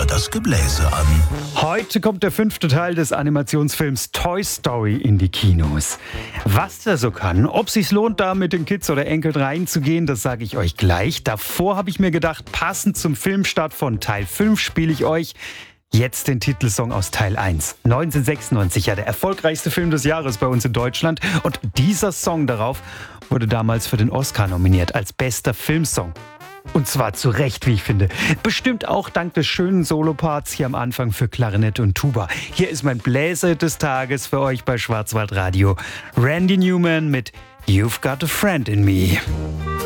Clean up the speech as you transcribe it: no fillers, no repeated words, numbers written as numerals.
wieder das Gebläse an. Heute kommt der 5. Teil des Animationsfilms Toy Story in die Kinos. Was der so kann, ob sich's lohnt, da mit den Kids oder Enkeln reinzugehen, das sage ich euch gleich. Davor habe ich mir gedacht, passend zum Filmstart von Teil 5 spiele ich euch jetzt den Titelsong aus Teil 1. 1996, ja, der erfolgreichste Film des Jahres bei uns in Deutschland. Und dieser Song darauf wurde damals für den Oscar nominiert als bester Filmsong. Und zwar zu Recht, wie ich finde. Bestimmt auch dank des schönen Soloparts hier am Anfang für Klarinette und Tuba. Hier ist mein Bläser des Tages für euch bei Schwarzwaldradio. Randy Newman mit You've Got a Friend in Me.